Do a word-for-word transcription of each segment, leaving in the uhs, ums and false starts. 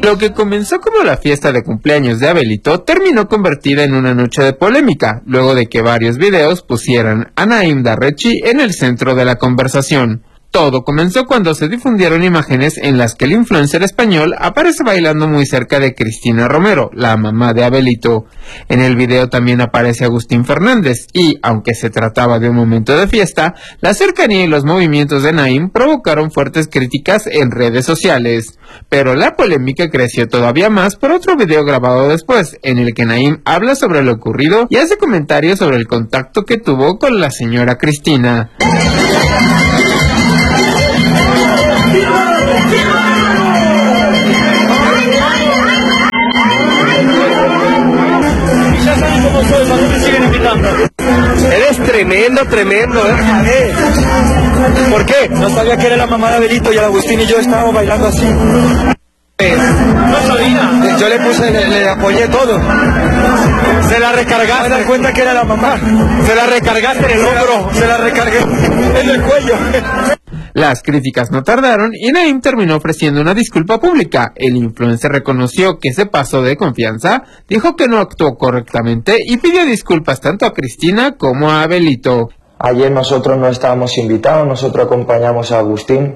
Lo que comenzó como la fiesta de cumpleaños de Abelito terminó convertida en una noche de polémica, luego de que varios videos pusieran a Naim Darrechi en el centro de la conversación. Todo comenzó cuando se difundieron imágenes en las que el influencer español aparece bailando muy cerca de Cristina Romero, la mamá de Abelito. En el video también aparece Agustín Fernández y, aunque se trataba de un momento de fiesta, la cercanía y los movimientos de Naim provocaron fuertes críticas en redes sociales. Pero la polémica creció todavía más por otro video grabado después, en el que Naim habla sobre lo ocurrido y hace comentarios sobre el contacto que tuvo con la señora Cristina. Ya saben cómo soy, ¿por qué me siguen invitando? Eres tremendo, tremendo, ¿eh? ¿Por qué? No sabía que era la mamá de Abelito y el Agustín y yo estábamos bailando así. No sabía. Yo le puse, le, le apoyé todo. Se la recargaste. Me das cuenta que era la mamá. Se la recargaste en el hombro. Se la recargué en el cuello. Las críticas no tardaron y Naim terminó ofreciendo una disculpa pública. El influencer reconoció que se pasó de confianza, dijo que no actuó correctamente y pidió disculpas tanto a Cristina como a Abelito. Ayer nosotros no estábamos invitados, nosotros acompañamos a Agustín.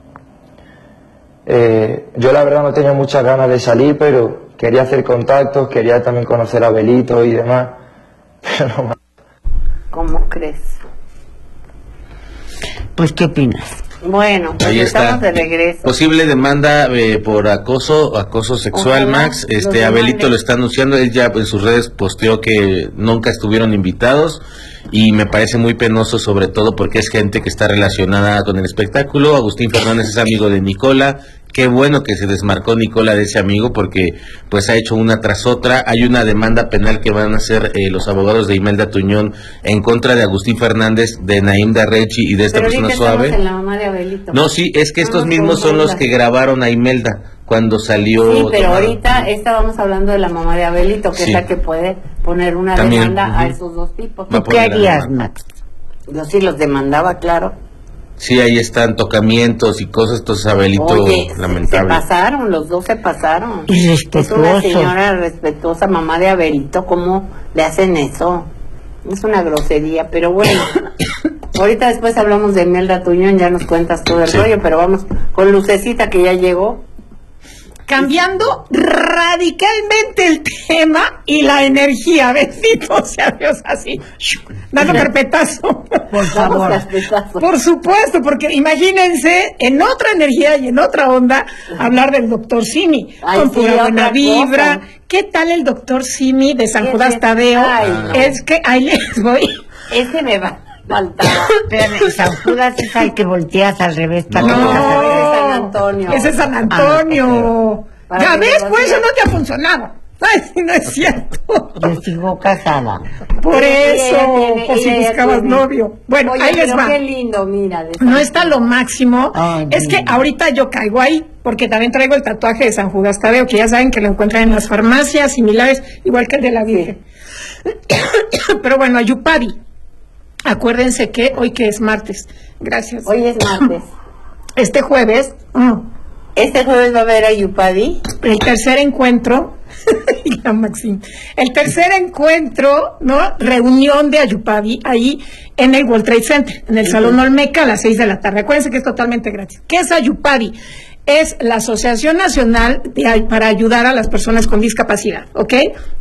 Eh, yo la verdad no tenía muchas ganas de salir, pero quería hacer contactos, quería también conocer a Abelito y demás. Pero no. ¿Cómo crees? Pues, ¿qué opinas? Bueno, pues ahí estamos está. de regreso. Posible demanda eh, por acoso, acoso sexual, Ojalá Max. Este los Abelito demanden. lo está anunciando, él ya en sus redes posteó que nunca estuvieron invitados y me parece muy penoso, sobre todo porque es gente que está relacionada con el espectáculo. Agustín Fernández es amigo de Nicola. Qué bueno que se desmarcó Nicola de ese amigo porque pues ha hecho una tras otra. Hay una demanda penal que van a hacer eh, los abogados de Imelda Tuñón en contra de Agustín Fernández, de Naim Darrechi y de esta Pero persona ahorita estamos suave. en la mamá de Abelito. No, sí, es que No estos nos mismos son los confundas. que grabaron a Imelda cuando salió. Sí, pero tomado. ahorita estábamos hablando de la mamá de Abelito, que Sí. es la que puede poner una También, demanda a ujú. esos dos tipos. Va a ¿Tú qué poner a la harías, mamá. Max? Yo sí los demandaba, claro. Sí, ahí están tocamientos y cosas, entonces Abelito, Oye, se- lamentable. se pasaron, los dos se pasaron. Y Es una respetuoso. señora respetuosa, mamá de Abelito, ¿cómo le hacen eso? Es una grosería, pero bueno. Ahorita después hablamos de Imelda Tuñón, ya nos cuentas todo el Sí. rollo, pero vamos con Lucecita que ya llegó. Cambiando radicalmente el tema y la energía, bendito sea Dios, así, dando carpetazo. Por favor. Por supuesto, porque imagínense en otra energía y en otra onda hablar del doctor Simi, Ay, con sí, pura otra buena vibra. cosa. ¿Qué tal el doctor Simi de San ¿Qué Judas es? Tadeo? Ay, no. Es que ahí les voy. Ese me va a faltar. Espérame, San Judas es al que volteas al revés para No. que vas a ver. Ese es San Antonio. Ese es San Antonio. Para Ya que ves, lo pues eso veas. no te ha funcionado. Ay, sí, no es cierto. Yo sigo casada. Por Sí, eso, ella tiene- por si ella ya buscabas tiene. novio. Bueno, Oye, ahí les pero va. qué lindo, mira. de San No está lo máximo. Ay, es que mira. ahorita yo caigo ahí, porque también traigo el tatuaje de San Judas Tadeo, que ya saben que lo encuentran en las farmacias similares, igual que el de la Virgen. Pero bueno, Ayupadi. Acuérdense que hoy que es martes. Gracias. Hoy es martes. Este jueves, mm, Este jueves va a haber a Yupadi. el tercer encuentro, la Maxim, el tercer encuentro, ¿no? Reunión de Ayupadi ahí en el World Trade Center, en el Salón Olmeca a las seis de la tarde. Acuérdense que es totalmente gratis. ¿Qué es Ayupadi? Es la Asociación Nacional de, para ayudar a las personas con discapacidad, ¿ok?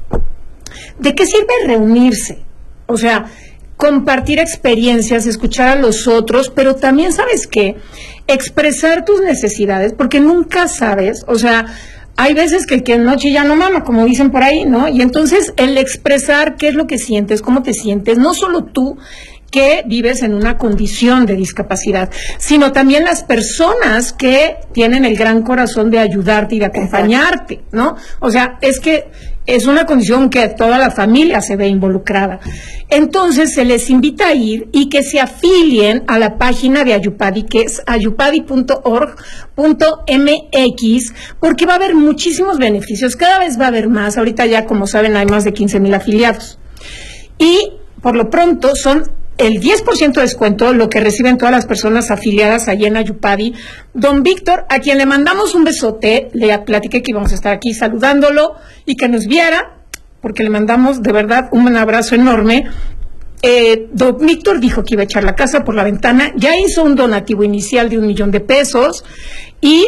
¿De qué sirve reunirse? O sea, compartir experiencias, escuchar a los otros, pero también, ¿sabes qué? Expresar tus necesidades, porque nunca sabes, o sea, hay veces que el que no chilla no mama, como dicen por ahí, ¿no? Y entonces el expresar qué es lo que sientes, cómo te sientes, no solo tú que vives en una condición de discapacidad, sino también las personas que tienen el gran corazón de ayudarte y de acompañarte, ¿no? O sea, es que es una condición que toda la familia se ve involucrada. Entonces se les invita a ir y que se afilien a la página de Ayupadi, que es ayupadi punto org punto m x, porque va a haber muchísimos beneficios, cada vez va a haber más. Ahorita ya, como saben, hay más de quince mil afiliados. Y por lo pronto son el diez por ciento de descuento, lo que reciben todas las personas afiliadas allí en Ayupadi. Don Víctor, a quien le mandamos un besote, le platiqué que íbamos a estar aquí saludándolo y que nos viera, porque le mandamos de verdad un abrazo enorme. Eh, don Víctor dijo que iba a echar la casa por la ventana, ya hizo un donativo inicial de un millón de pesos y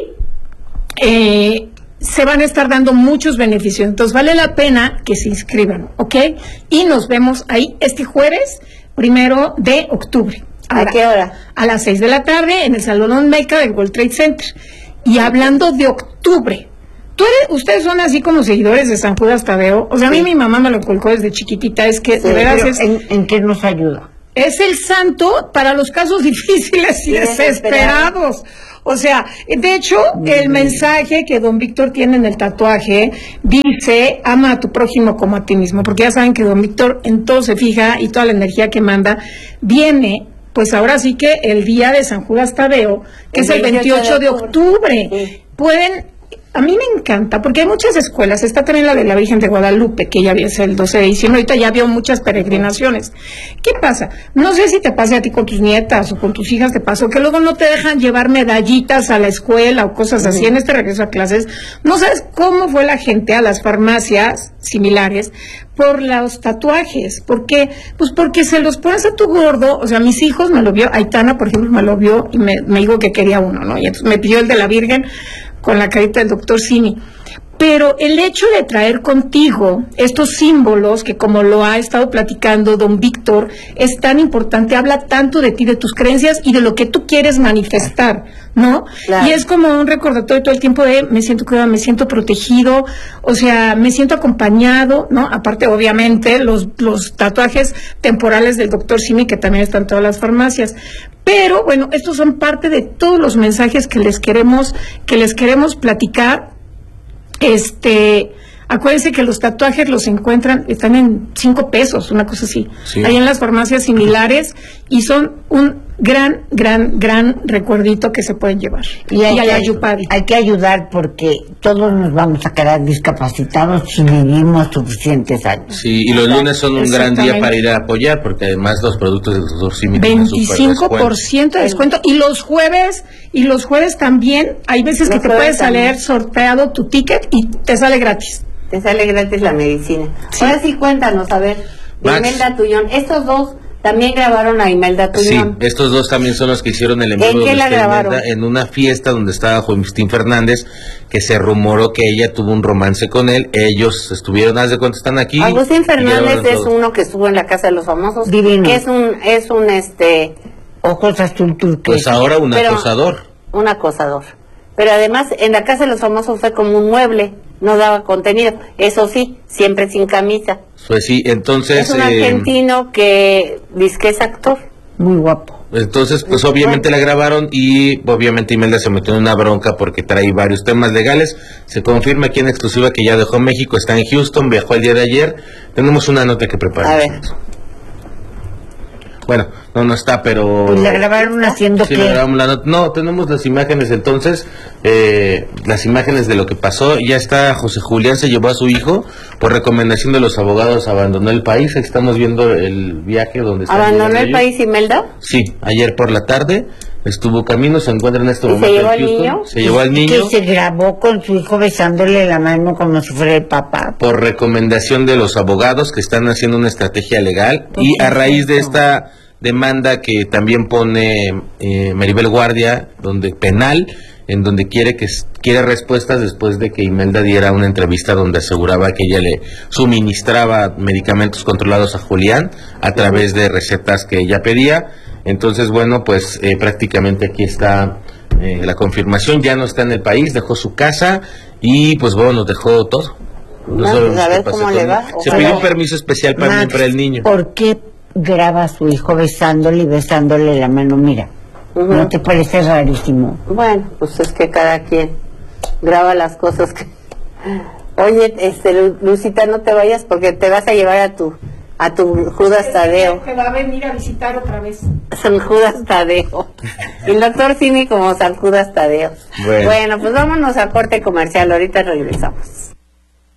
eh, se van a estar dando muchos beneficios, entonces vale la pena que se inscriban, ¿ok? Y nos vemos ahí este jueves, primero de octubre. ¿A qué hora? A las seis de la tarde en el Salón Olmeca del World Trade Center. Y hablando de octubre, ¿tú eres, ustedes son así como seguidores de San Judas Tadeo? O sea, a mí Sí. mi mamá me lo colgó desde chiquitita, es que Sí, de veras Pero, es... ¿en, ¿En qué nos ayuda? Es el santo para los casos difíciles y Sí, desesperados. O sea, de hecho, el mensaje que don Víctor tiene en el tatuaje dice, ama a tu prójimo como a ti mismo, porque ya saben que don Víctor en todo se fija y toda la energía que manda viene, pues ahora sí que el día de San Judas Tadeo, que El es el veintiocho de octubre. Sí. Pueden... A mí me encanta, porque hay muchas escuelas, está también la de la Virgen de Guadalupe, que ya es el doce de diciembre, ahorita ya vio muchas peregrinaciones. ¿Qué pasa? No sé si te pase a ti con tus nietas o con tus hijas, te pasó que luego no te dejan llevar medallitas a la escuela o cosas así en este regreso a clases. No sabes cómo fue la gente a las farmacias similares por los tatuajes. ¿Por qué? Pues porque se los pones a tu gordo, o sea, mis hijos me lo vio, Aitana, por ejemplo, me lo vio y me, me dijo que quería uno, ¿no? Y entonces me pidió el de la Virgen con la carita del doctor Simi. Pero el hecho de traer contigo estos símbolos, que como lo ha estado platicando don Víctor, es tan importante, habla tanto de ti, de tus creencias y de lo que tú quieres manifestar, ¿no? Claro. Y es como un recordatorio todo el tiempo de me siento cuidado, me siento protegido, o sea, me siento acompañado, ¿no? Aparte, obviamente, los, los tatuajes temporales del doctor Simi, que también están en todas las farmacias. Pero, bueno, estos son parte de todos los mensajes que les queremos, que les queremos platicar. Este, acuérdense que los tatuajes los encuentran, están en cinco pesos, una cosa así, Sí. ahí en las farmacias similares, y son un gran, gran, gran recuerdito que se pueden llevar. Y hay, a la que, Yupadi. hay que ayudar porque todos nos vamos a quedar discapacitados si vivimos suficientes años. Sí, y los lunes son un gran día Exactamente. para ir a apoyar, porque además los productos del doctor Simi tienen súper veinticinco por ciento de descuento, y los jueves, y los jueves también, hay veces que Los te jueves puedes salir también. sorteado tu ticket y te sale gratis. Te sale gratis la medicina. Sí. Ahora sí, cuéntanos, a ver, de Max. Imelda Tuñón. Estos dos también grabaron a Imelda Sí, Tuñón. estos dos también son los que hicieron el ¿En envío qué donde la está grabaron? Imelda, en una fiesta donde estaba Joaquín Fernández, que se rumoró que ella tuvo un romance con él. Ellos estuvieron, haz de cuenta, están aquí. Agustín y Fernández grabaron es todo. uno que estuvo en la Casa de los Famosos. Divino. Que es un, es un, este, Ojos azul turquesa. Pues ahora un Pero- acosador. un acosador. Pero además, en la Casa de los Famosos fue como un mueble, no daba contenido. Eso sí, siempre sin camisa. Pues sí, entonces... Es un eh, argentino que dice que es actor. Muy guapo. Entonces, pues obviamente la grabaron y obviamente Imelda se metió en una bronca porque trae varios temas legales. Se confirma aquí en exclusiva que ya dejó México, está en Houston, viajó el día de ayer. Tenemos una nota que preparar. A ver. Bueno, no, no está, pero... Pues la grabaron haciendo Sí, que... le grabamos la nota. No, tenemos las imágenes entonces, eh, las imágenes de lo que pasó. Ya está, José Julián se llevó a su hijo, por recomendación de los abogados abandonó el país. Ahí estamos viendo el viaje donde está. ¿Abandonó el país Imelda? Sí, ayer por la tarde estuvo camino, se encuentra en este ¿Y se momento llevó en al Houston. niño? Se llevó al niño Que se grabó con su hijo besándole la mano como si fuera el papá. por recomendación de los abogados que están haciendo una estrategia legal. Y a raíz de esta demanda que también pone eh, Maribel Guardia, donde penal, en donde quiere que quiere respuestas después de que Imelda diera una entrevista donde aseguraba que ella le suministraba medicamentos controlados a Julián a través de recetas que ella pedía. Entonces, bueno, pues eh, prácticamente aquí está eh, la confirmación. Ya no está en el país, dejó su casa y pues bueno, nos dejó todo. No, sabemos pues, a qué ver pasó cómo con le él. va. Se Ojalá. pidió un permiso especial para, Max, para el niño. ¿por qué graba a su hijo besándole y besándole la mano? Mira, Ujú. ¿no te parece rarísimo? Bueno, pues es que cada quien graba las cosas que... Oye, este, Lu- Lucita, no te vayas porque te vas a llevar a tu a tu Judas Tadeo. Que va a venir a visitar otra vez. San Judas Tadeo. Y el doctor Simi como San Judas Tadeo. Bueno. Bueno, pues vámonos a corte comercial, ahorita regresamos.